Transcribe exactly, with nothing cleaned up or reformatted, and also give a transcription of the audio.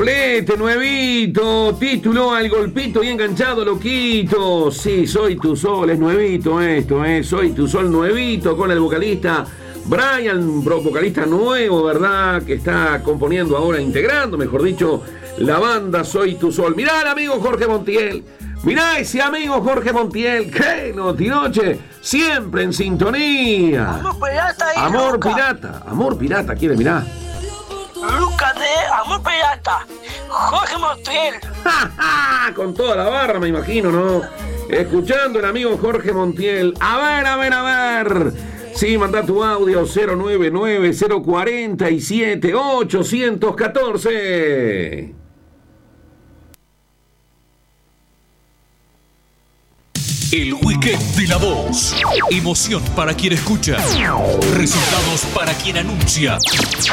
Doblete, nuevito, título al golpito y enganchado, loquito. Sí, Soy Tu Sol, es nuevito esto, eh. Soy Tu Sol, nuevito, con el vocalista Brian, vocalista nuevo, ¿verdad? Que está componiendo ahora, integrando, mejor dicho, la banda Soy Tu Sol. Mirá al amigo Jorge Montiel. Mirá ese amigo Jorge Montiel. ¡Qué notinoche! Siempre en sintonía. Amor pirata. Y Amor Luca. pirata. Amor pirata, quiere, mirá. Luca de Amor Pirata. Jorge Montiel. ¡Ja, ja! Con toda la barra, me imagino, ¿no? Escuchando el amigo Jorge Montiel. A ver, a ver, a ver. Sí, manda tu audio cero nueve nueve cero cuatro siete ocho uno cuatro. El Weekend de la Voz. Emoción para quien escucha. Resultados para quien anuncia.